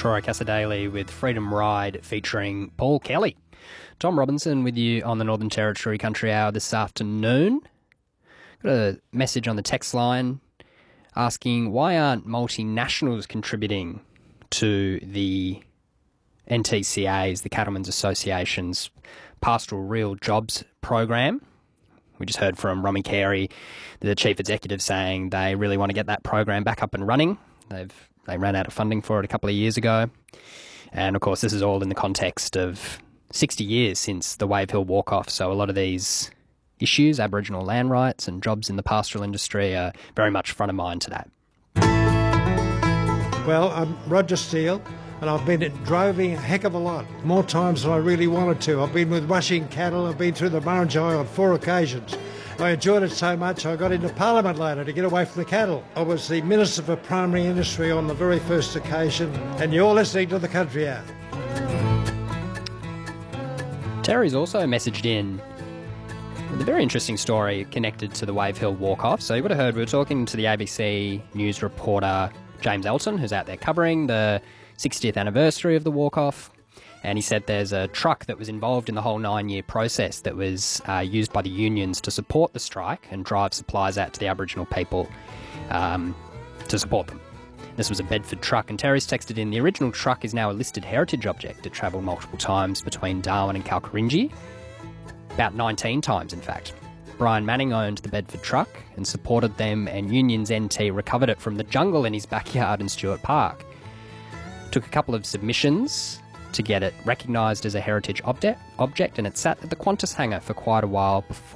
Troy Cassadaly with Freedom Ride featuring Paul Kelly. Tom Robinson with you on the Northern Territory Country Hour this afternoon. Got a message on the text line asking why aren't multinationals contributing to the NTCA's, the Cattlemen's Association's Pastoral Real Jobs program. We just heard from Romy Carey, the chief executive, saying they really want to get that program back up and running. They ran out of funding for it a couple of years ago. And, of course, this is all in the context of 60 years since the Wave Hill Walk-Off. So a lot of these issues, Aboriginal land rights and jobs in the pastoral industry, are very much front of mind today. Well, I'm Roger Steele, and I've been droving a heck of a lot, more times than I really wanted to. I've been with washing cattle, I've been through the Murrumbidgee on 4 occasions. I enjoyed it so much I got into Parliament later to get away from the cattle. I was the Minister for Primary Industry on the very first occasion, and you're listening to the Country Hour. Terry's also messaged in with a very interesting story connected to the Wave Hill Walk-Off. So you would have heard we were talking to the ABC News reporter James Elton, who's out there covering the 60th anniversary of the Walk-Off. And he said there's a truck that was involved in the whole 9-year process that was used by the unions to support the strike and drive supplies out to the Aboriginal people to support them. This was a Bedford truck, and Terry's texted in, the original truck is now a listed heritage object. It travelled multiple times between Darwin and Kalkarinji, about 19 times in fact. Brian Manning owned the Bedford truck and supported them, and Unions NT recovered it from the jungle in his backyard in Stuart Park. Took a couple of submissions to get it recognised as a heritage object, and it sat at the Qantas hangar for quite a while before